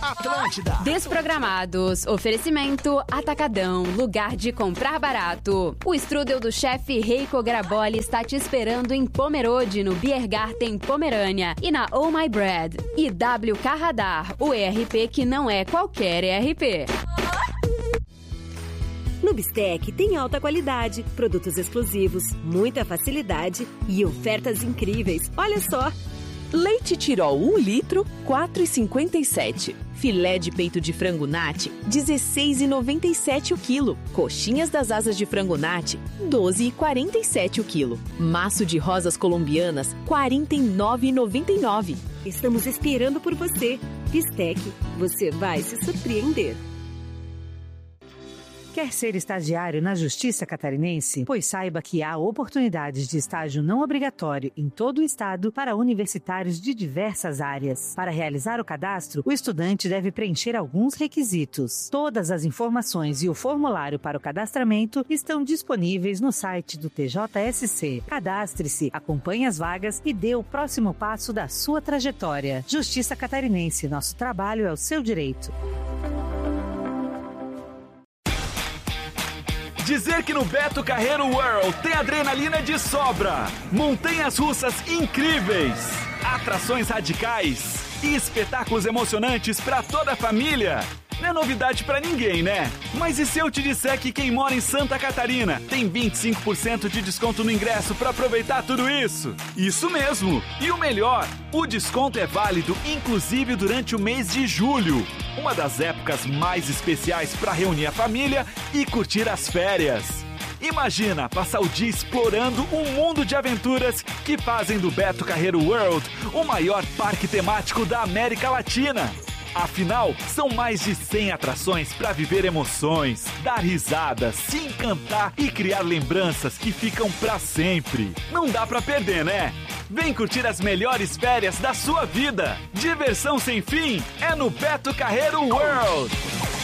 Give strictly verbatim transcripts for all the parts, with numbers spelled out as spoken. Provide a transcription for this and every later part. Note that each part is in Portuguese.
Atlântida. Desprogramados. Oferecimento Atacadão, lugar de comprar barato. O strudel do chefe Reiko Graboli está te esperando em Pomerode, no Biergarten Pomerânia e na Oh My Bread. E W K Radar, o E R P que não é qualquer E R P. No Bistec tem alta qualidade, produtos exclusivos, muita facilidade e ofertas incríveis. Olha só! Leite Tirol um litro, quatro reais e cinquenta e sete centavos. Filé de peito de frango nati, dezesseis reais e noventa e sete centavos o quilo. Coxinhas das asas de frango nati, doze reais e quarenta e sete centavos o quilo. Maço de rosas colombianas, quarenta e nove reais e noventa e nove centavos. Estamos esperando por você. Bistec, você vai se surpreender. Quer ser estagiário na Justiça Catarinense? Pois saiba que há oportunidades de estágio não obrigatório em todo o estado para universitários de diversas áreas. Para realizar o cadastro, o estudante deve preencher alguns requisitos. Todas as informações e o formulário para o cadastramento estão disponíveis no site do T J S C. Cadastre-se, acompanhe as vagas e dê o próximo passo da sua trajetória. Justiça Catarinense, nosso trabalho é o seu direito. Dizer que no Beto Carreiro World tem adrenalina de sobra, montanhas russas incríveis, atrações radicais e espetáculos emocionantes para toda a família. Não é novidade pra ninguém, né? Mas e se eu te disser que quem mora em Santa Catarina tem vinte e cinco por cento de desconto no ingresso pra aproveitar tudo isso? Isso mesmo! E o melhor, o desconto é válido inclusive durante o mês de julho, uma das épocas mais especiais pra reunir a família e curtir as férias. Imagina passar o dia explorando um mundo de aventuras que fazem do Beto Carreiro World o maior parque temático da América Latina. Afinal, são mais de cem atrações para viver emoções, dar risadas, se encantar e criar lembranças que ficam para sempre. Não dá para perder, né? Vem curtir as melhores férias da sua vida. Diversão sem fim é no Beto Carreiro World.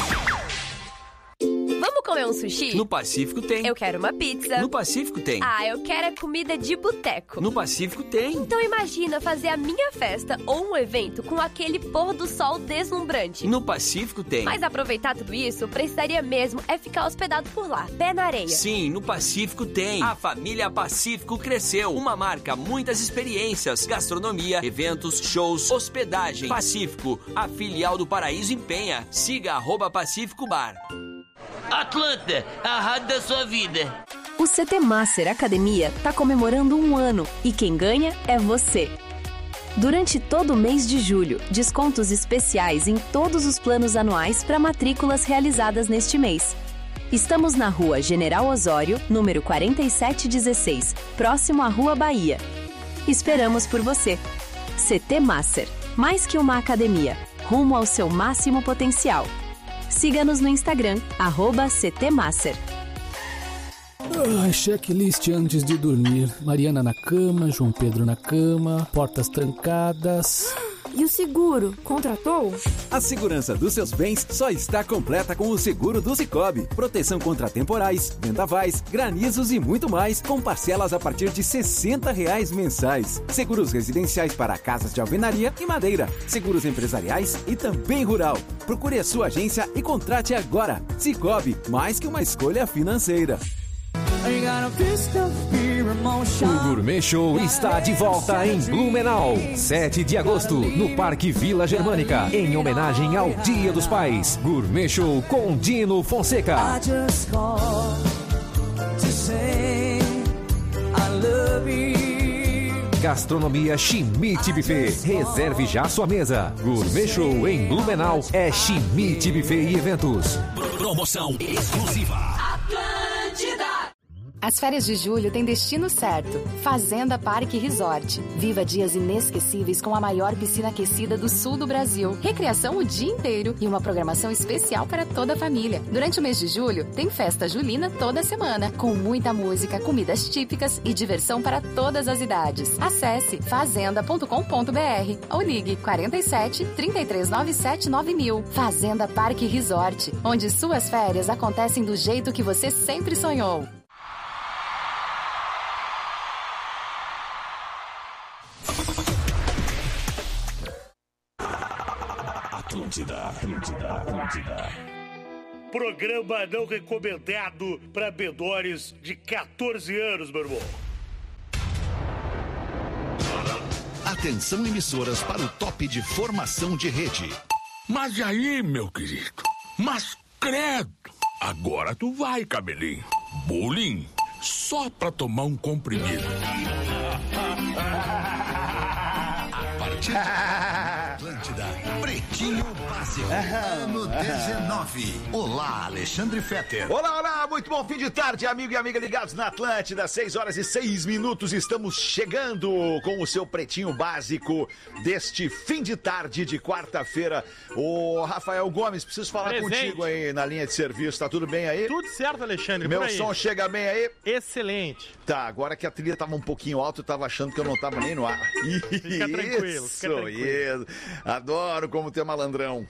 Vamos comer um sushi? No Pacífico tem. Eu quero uma pizza. No Pacífico tem. Ah, eu quero é comida de boteco. No Pacífico tem. Então imagina fazer a minha festa ou um evento com aquele pôr do sol deslumbrante. No Pacífico tem. Mas aproveitar tudo isso, precisaria mesmo é ficar hospedado por lá, pé na areia. Sim, no Pacífico tem. A família Pacífico cresceu. Uma marca, muitas experiências, gastronomia, eventos, shows, hospedagem. Pacífico, a filial do Paraíso em Penha. Siga arroba Pacífico Bar. Atlanta, a rádio da sua vida. O C T Master Academia está comemorando um ano e quem ganha é você. Durante todo o mês de julho, descontos especiais em todos os planos anuais para matrículas realizadas neste mês. Estamos na Rua General Osório, número quarenta e sete dezesseis, próximo à Rua Bahia. Esperamos por você. C T Master, mais que uma academia, rumo ao seu máximo potencial. Siga-nos no Instagram, arroba C T Master. Ah, checklist antes de dormir. Mariana na cama, João Pedro na cama, portas trancadas. E o seguro? Contratou? A segurança dos seus bens só está completa com o seguro do Sicoob. Proteção contra temporais, vendavais, granizos e muito mais, com parcelas a partir de sessenta reais mensais. Seguros residenciais para casas de alvenaria e madeira. Seguros empresariais e também rural. Procure a sua agência e contrate agora. Sicoob, mais que uma escolha financeira. O Gourmet Show está de volta em Blumenau, sete de agosto, no Parque Vila Germânica, em homenagem ao Dia dos Pais. Gourmet Show com Dino Fonseca. Gastronomia Schmidt Buffet. Reserve já sua mesa. Gourmet Show em Blumenau é Schmidt Buffet e Eventos. Promoção exclusiva. As férias de julho têm destino certo. Fazenda Parque Resort. Viva dias inesquecíveis com a maior piscina aquecida do sul do Brasil. Recreação o dia inteiro e uma programação especial para toda a família. Durante o mês de julho, tem festa julina toda semana, com muita música, comidas típicas e diversão para todas as idades. Acesse fazenda ponto com ponto b r ou ligue quarenta e sete, trinta e três noventa e sete nove mil. Fazenda Parque Resort, onde suas férias acontecem do jeito que você sempre sonhou. Atlântida, Atlântida, Atlântida. Programa não recomendado para menores de catorze anos, meu irmão. Atenção, emissoras, para o top de formação de rede. Mas e aí, meu querido? Mas credo! Agora tu vai, cabelinho. Bullying? Só pra tomar um comprimido. A partir de Atlântida, Pretinho Básico, ano dezenove. Olá, Alexandre Fetter. Olá, olá, muito bom fim de tarde, amigo e amiga ligados na Atlântida, seis horas e seis minutos, estamos chegando com o seu Pretinho Básico deste fim de tarde de quarta-feira. Ô, Rafael Gomes, preciso falar Presente. contigo aí na linha de serviço, tá tudo bem aí? Tudo certo, Alexandre, Meu por aí. som chega bem aí? Excelente. Tá, agora que a trilha tava um pouquinho alta, eu tava achando que eu não tava nem no ar. Fica tranquilo, fica tranquilo. Isso, adoro como ter malandrão.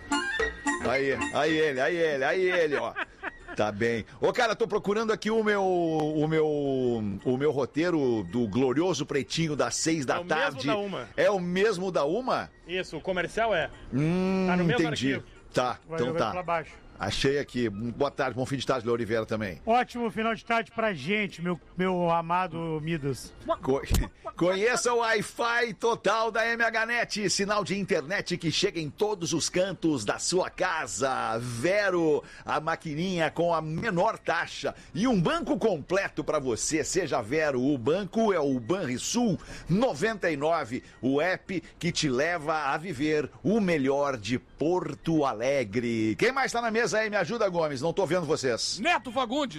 Aí, aí ele, aí ele, aí ele, ó. Tá bem. Ô, cara, tô procurando aqui o meu, o meu, o meu roteiro do glorioso Pretinho das seis da tarde. É o mesmo da Uma. É o mesmo da Uma? Isso, o comercial é. Hum, tá no mesmo entendi. arquivo. Tá, Vai então tá. pra baixo. Achei aqui. Boa tarde, bom fim de tarde, Léo Oliveira também. Ótimo final de tarde pra gente, meu, meu amado Midas. Co Conheça o Wi-Fi total da M H Net, sinal de internet que chega em todos os cantos da sua casa. Vero, a maquininha com a menor taxa e um banco completo para você. Seja Vero, o banco é o Banrisul noventa e nove, o app que te leva a viver o melhor de Porto Alegre. Quem mais tá na mesa aí? Me ajuda, Gomes, não tô vendo vocês. Neto Fagundes.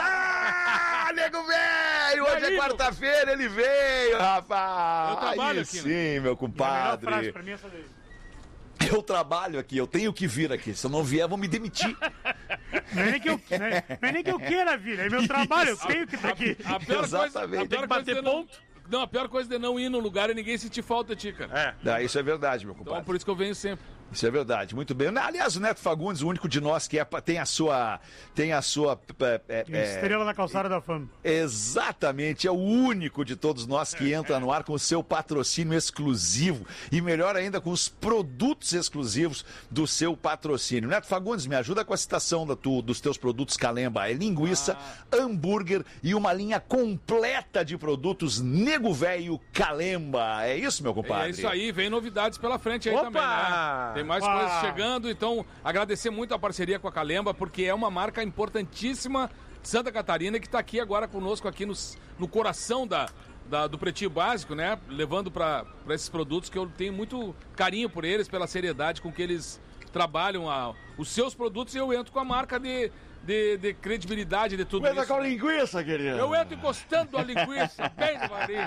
Azar, nego velho! Hoje é quarta-feira, ele veio, rapaz! Eu trabalho aí aqui, sim, né? meu compadre. A melhor frase pra mim é essa daí. Eu trabalho aqui, eu tenho que vir aqui. Se eu não vier, vão me demitir. Não é nem que eu, não é, não é nem que eu queira vir, é meu trabalho, eu tenho que estar aqui. A, a pior Exatamente. coisa, a pior coisa é não, não, a pior coisa é não ir no lugar e ninguém sentir falta de ti, cara. É. Ah, isso é verdade, meu compadre. Então por isso que eu venho sempre. Isso é verdade, muito bem. Aliás, o Neto Fagundes, o único de nós que é, tem a sua... Tem a sua... É, é, Estrela na calçada da fama. Exatamente, é o único de todos nós que entra no ar com o seu patrocínio exclusivo e melhor ainda com os produtos exclusivos do seu patrocínio. Neto Fagundes, me ajuda com a citação da tu, dos teus produtos Calemba. É linguiça, ah. hambúrguer e uma linha completa de produtos Nego Velho Calemba. É isso, meu compadre? É isso aí, vem novidades pela frente aí Opa! também, né? Tem mais Opa! coisas chegando, então agradecer muito a parceria com a Calemba, porque é uma marca importantíssima de Santa Catarina que está aqui agora conosco, aqui no, no coração da, da, do Pretinho Básico, né? Levando para esses produtos que eu tenho muito carinho por eles, pela seriedade com que eles trabalham a, os seus produtos, e eu entro com a marca de, de, de credibilidade de tudo Começa isso. com a linguiça, querido. Eu entro encostando a linguiça, bem devagarinho.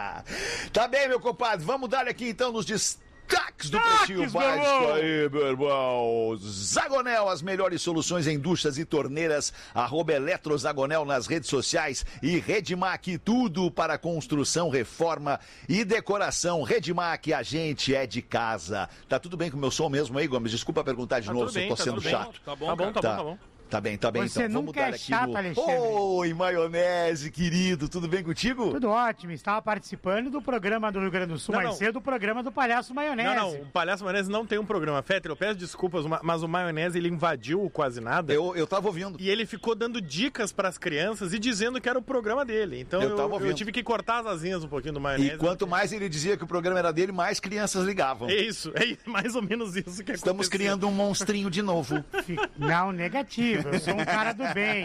Tá bem, meu compadre, vamos dar aqui então nos destaques. Destaques do Pretinho Destaques, Básico meu aí, meu irmão. Zagonel, as melhores soluções em duchas e torneiras. Arroba Eletrozagonel nas redes sociais. E Redmac, tudo para construção, reforma e decoração. Redmac, a gente é de casa. Tá tudo bem com o meu som mesmo aí, Gomes? Desculpa perguntar de tá novo se eu tô tá sendo chato. Tá bom, tá bom, tá tá. bom, tá bom. Tá bem, tá bem, Você então. Vamos nunca dar é aqui chato, no... Alexandre. Oi, maionese, querido. Tudo bem contigo? Tudo ótimo, estava participando do programa do Rio Grande do Sul Não, mais não. cedo, o programa do Palhaço Maionese. Não, não, o Palhaço Maionese não tem um programa. Fetter, eu peço desculpas, mas o Maionese, ele invadiu o Quase Nada. Eu, eu tava ouvindo. E ele ficou dando dicas pras crianças e dizendo que era o programa dele. Então Eu eu, tava eu, ouvindo. tive que cortar as asinhas um pouquinho do Maionese. E quanto mais ele dizia que o programa era dele, mais crianças ligavam. É isso, é mais ou menos isso que Estamos aconteceu. criando um monstrinho de novo. Não, negativo, eu sou um cara do bem.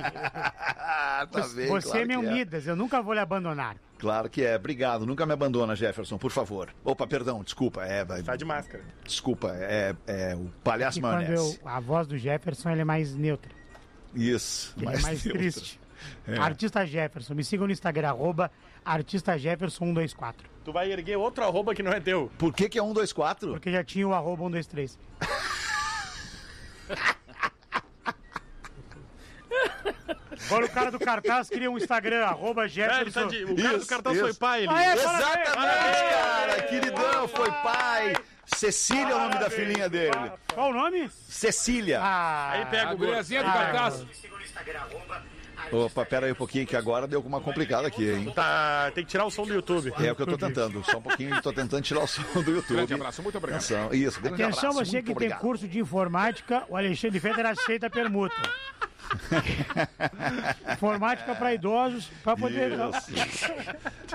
tá bem, Você claro é meu que é. Midas, eu nunca vou lhe abandonar. Claro que é. Obrigado. Nunca me abandona, Jefferson, por favor. Opa, perdão, desculpa. É, vai- Tá de máscara. Desculpa, é, é o Palhaço E quando Maionese. eu, a voz do Jefferson ela é mais neutra, Isso. ele é mais neutra. triste. É. Artista Jefferson, me sigam no Instagram, arroba Artista Jefferson um dois quatro. Tu vai erguer outro arroba que não é teu. Por que que é um, dois, quatro? Porque já tinha o arroba um dois três. Agora o cara do cartaz cria um Instagram, arroba É, ele Jefferson. tá de- o cara do Isso, cartaz isso. foi pai. Ele... Ah, é? Exatamente, Parabéns! cara. Queridão, foi pai. Cecília é o nome da Parabéns. filhinha dele. Qual o nome? Cecília. Ah, Aí pega A o guriazinha do Ah, cartaz. Me sigam no Instagram, arroba Opa, pera aí um pouquinho que agora deu uma complicada aqui, hein? Tá, tem que tirar o som do YouTube. É o que eu tô tentando. Só um pouquinho, tô tentando tirar o som do YouTube. Grande abraço, muito obrigado. Atenção, isso, grande Atenção, abraço, você muito que obrigado. tem curso de informática, o Alexandre Fetter aceita a permuta. Informática para idosos, para poder... Isso.